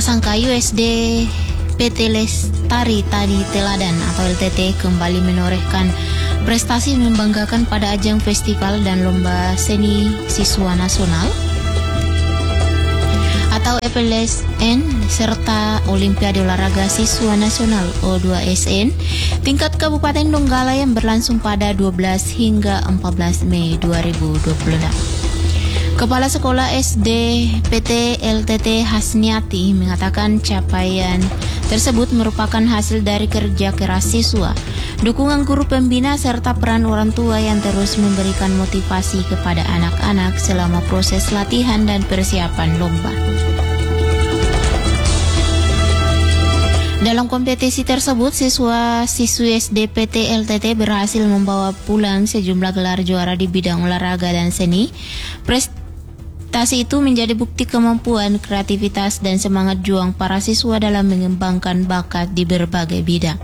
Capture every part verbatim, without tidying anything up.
Prasangka U S D P T Lestari Tani Teladan atau L T T kembali menorehkan prestasi membanggakan pada ajang festival dan lomba seni siswa nasional atau F L S N serta Olimpiade Olahraga Siswa Nasional O dua S N tingkat Kabupaten Donggala yang berlangsung pada dua belas hingga empat belas Mei dua ribu dua puluh enam. Kepala Sekolah S D P T L T T Hasniati mengatakan capaian tersebut merupakan hasil dari kerja keras siswa, dukungan guru pembina serta peran orang tua yang terus memberikan motivasi kepada anak-anak selama proses latihan dan persiapan lomba. Dalam kompetisi tersebut, siswa-siswi S D P T L T T berhasil membawa pulang sejumlah gelar juara di bidang olahraga dan seni. Prestasi itu menjadi bukti kemampuan, kreativitas, dan semangat juang para siswa dalam mengembangkan bakat di berbagai bidang.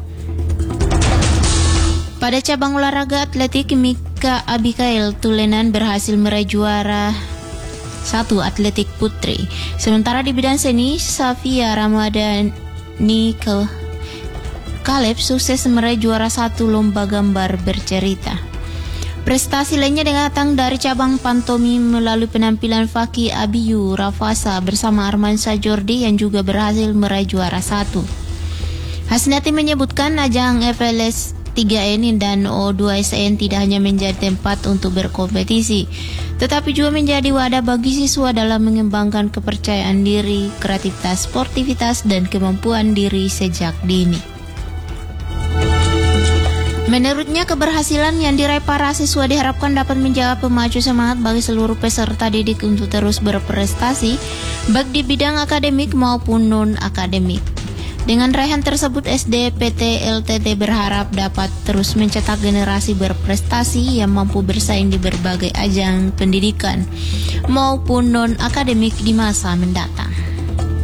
Pada cabang olahraga atletik, Mika Abigail Tulenan berhasil meraih juara satu atletik putri. Sementara di bidang seni, Safia Ramadhani Kaleb sukses meraih juara satu lomba gambar bercerita. Prestasi lainnya datang dari cabang pantomim melalui penampilan Faki Abiyu Rafasa bersama Armansa Jordi yang juga berhasil meraih juara satu. Hasnati menyebutkan ajang F L S tiga N dan O dua S N tidak hanya menjadi tempat untuk berkompetisi, tetapi juga menjadi wadah bagi siswa dalam mengembangkan kepercayaan diri, kreativitas, sportivitas, dan kemampuan diri sejak dini. Menurutnya, keberhasilan yang diraih para siswa diharapkan dapat menjadi pemacu semangat bagi seluruh peserta didik untuk terus berprestasi, baik di bidang akademik maupun non-akademik. Dengan raihan tersebut, S D P T L T T berharap dapat terus mencetak generasi berprestasi yang mampu bersaing di berbagai ajang pendidikan maupun non-akademik di masa mendatang.